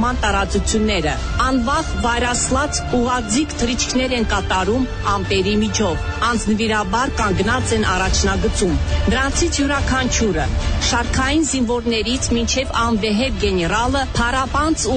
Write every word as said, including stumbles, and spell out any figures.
նման տարածությունները։ Անվախ վայրասլաց ուղղաձիգ թռիչքներ են կատարում ամպերի միջով, անձնվիրաբար կանգնած են առաջնագծում։ Նրանցից յուրաքանչյուրը, շարքային զինվորներից մինչև անվեհեր գեներալը, փառապանծ ու